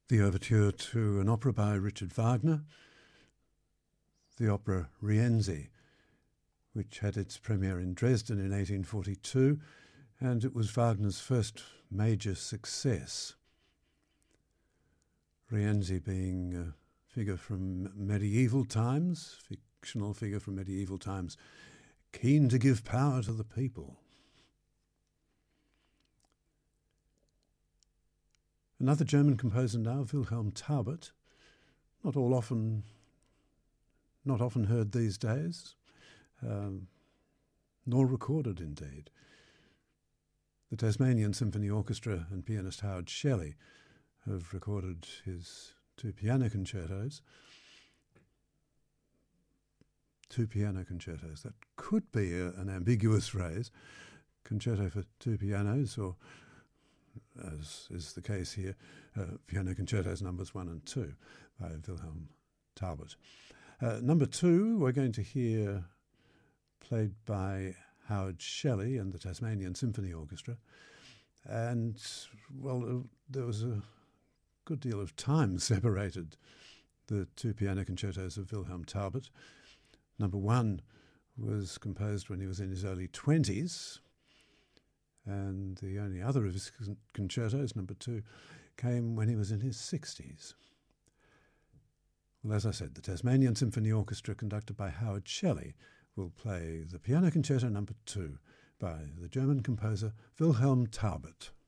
the overture to an opera by Richard Wagner, the opera Rienzi, which had its premiere in Dresden in 1842, and it was Wagner's first major success. Rienzi being a figure from medieval times, fictional figure from medieval times, keen to give power to the people. Another German composer now, Wilhelm Taubert, not often heard these days, nor recorded indeed. The Tasmanian Symphony Orchestra and pianist Howard Shelley have recorded his two piano concertos. Two piano concertos, that could be an ambiguous phrase. Concerto for two pianos, or as is the case here, piano concertos numbers 1 and 2 by Wilhelm Taubert. Number 2 we're going to hear played by Howard Shelley and the Tasmanian Symphony Orchestra. And, well, there was a good deal of time separated the two piano concertos of Wilhelm Taubert. Number 1 was composed when he was in his early 20s, and the only other of his concertos, number 2, came when he was in his 60s. Well, as I said, the Tasmanian Symphony Orchestra, conducted by Howard Shelley, will play the Piano Concerto number 2 by the German composer Wilhelm Taubert.